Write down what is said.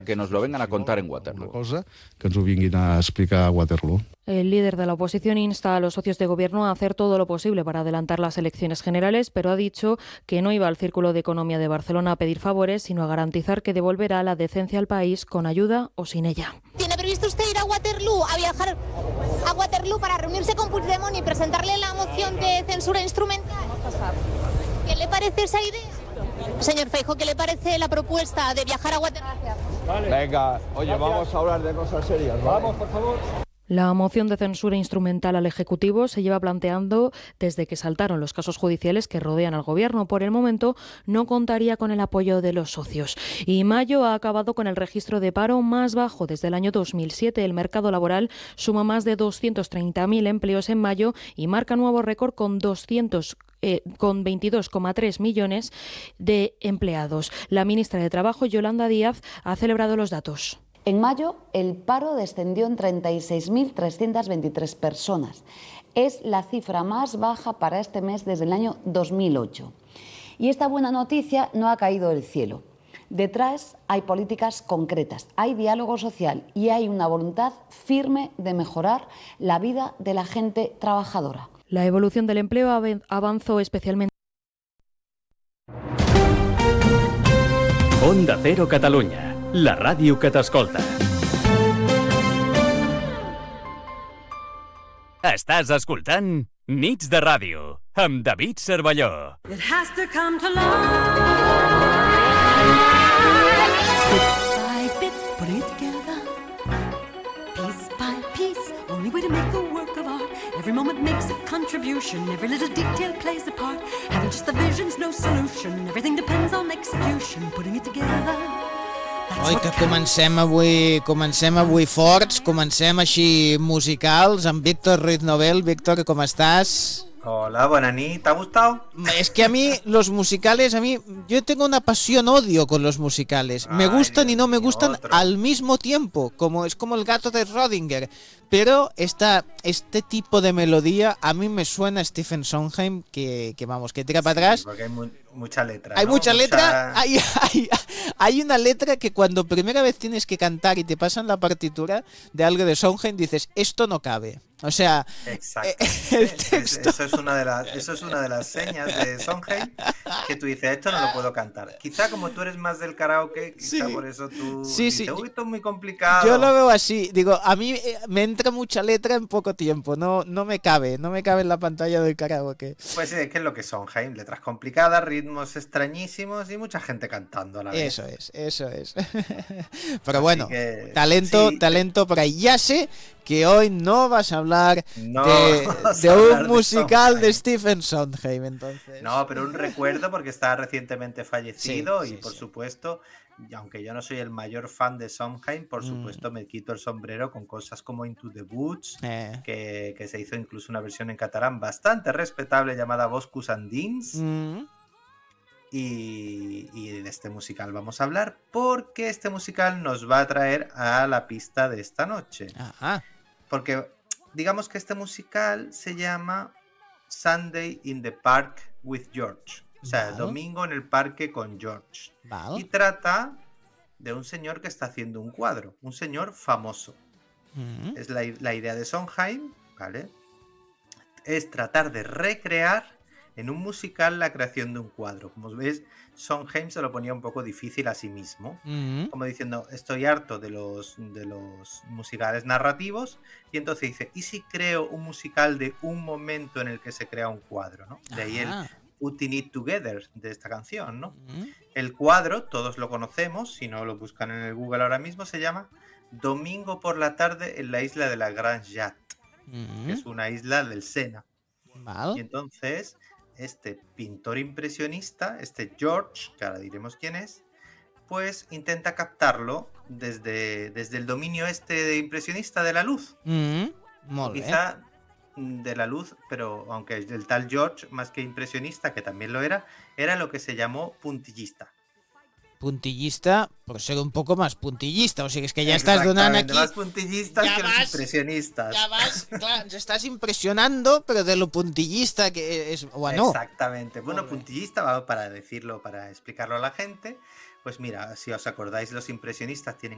que nos lo vengan a contar en Waterloo. Una cosa que ens ho vinguin a explicar a Waterloo. El líder de la oposición insta a los socios de gobierno a hacer todo lo posible para adelantar las elecciones generales, pero ha dicho que no iba al Círculo de Economía de Barcelona a pedir favores, sino a garantizar que devolverá la decencia al país con ayuda o sin ella. ¿Tiene previsto usted ir a Waterloo, a viajar a Waterloo para reunirse con Puigdemont y presentarle la moción de censura instrumental? ¿Qué le parece esa idea? Señor Feijóo, ¿qué le parece la propuesta de viajar a Waterloo? Venga, oye, vamos a hablar de cosas serias, ¿vale? Vamos, por favor. La moción de censura instrumental al Ejecutivo se lleva planteando desde que saltaron los casos judiciales que rodean al Gobierno. Por el momento no contaría con el apoyo de los socios. Y mayo ha acabado con el registro de paro más bajo desde el año 2007. El mercado laboral suma más de 230.000 empleos en mayo y marca nuevo récord con 22,3 millones de empleados. La ministra de Trabajo, Yolanda Díaz, ha celebrado los datos. En mayo, el paro descendió en 36.323 personas. Es la cifra más baja para este mes desde el año 2008. Y esta buena noticia no ha caído del cielo. Detrás hay políticas concretas, hay diálogo social y hay una voluntad firme de mejorar la vida de la gente trabajadora. La evolución del empleo avanzó especialmente. Onda Cero Catalunya, la ràdio que t'escolta. Estàs escoltant Nits de Ràdio, amb David Cervelló. It has to come to life. By bit, putting it together, piece by piece, only way to make a work of art. Every moment makes a contribution, every little detail plays a part. Having just the vision's no solution, everything depends on execution, putting it together. Oi, que comencem avui forts, comencem així musicals amb Víctor Ruiz Nobel. Víctor, com estàs? Hola, buena nit, ¿te ha gustado? Es que a mí los musicales, yo tengo una pasión-odio con los musicales. Me gustan y no me gustan al mismo tiempo, es como el gato de Schrödinger. Pero este tipo de melodía a mí me suena a Stephen Sondheim, que vamos, que tira para atrás. Porque hay mucha letra. Hay ¿no? mucha letra, hay una letra que cuando primera vez tienes que cantar y te pasan la partitura de algo de Sondheim dices, esto no cabe. O sea, el texto... Eso es una de las señas de Sondheim, que tú dices, esto no lo puedo cantar. Quizá como tú eres más del karaoke, quizá por eso tú dices, uy, esto es muy complicado. Yo lo veo así, digo, a mí me entra mucha letra en poco tiempo, no me cabe en la pantalla del karaoke. Pues es que es lo que es Sondheim, letras complicadas, ritmos extrañísimos y mucha gente cantando a la vez. Eso es. Pero bueno, talento por ahí. Ya sé que hoy no vas a hablar de un musical de Stephen Sondheim, entonces. No, pero un recuerdo porque está recientemente fallecido y por supuesto, y aunque yo no soy el mayor fan de Sondheim, por supuesto me quito el sombrero con cosas como Into the Woods, que se hizo incluso una versión en catalán bastante respetable llamada Boscos Andins. Y de este musical vamos a hablar porque este musical nos va a traer a la pista de esta noche. Ajá. Porque digamos que este musical se llama Sunday in the Park with George. O sea, domingo en el parque con George. Y trata de un señor que está haciendo un cuadro, un señor famoso. Es la idea de Sondheim, ¿vale? Es tratar de recrear en un musical la creación de un cuadro. Como veis, Sondheim se lo ponía un poco difícil a sí mismo, como diciendo, estoy harto de los musicales narrativos, y entonces dice, ¿y si creo un musical de un momento en el que se crea un cuadro, ¿no? De ahí el Putting It Together de esta canción, ¿no? El cuadro, todos lo conocemos, si no lo buscan en el Google ahora mismo, se llama Domingo por la tarde en la isla de la Grande Jatte, que es una isla del Sena. Y entonces este pintor impresionista, este George, que ahora diremos quién es, pues intenta captarlo desde el dominio de impresionista de la luz. Quizá de la luz, pero aunque el tal George, más que impresionista, que también lo era lo que se llamó puntillista. Puntillista, por ser un poco más puntillista, o sea, es que ya estás donando aquí... más puntillistas que los impresionistas. Ya vas, claro, te estás impresionando, pero de lo puntillista que es... Bueno. Exactamente. Bueno, puntillista, para decirlo, para explicarlo a la gente, pues mira, si os acordáis, los impresionistas tienen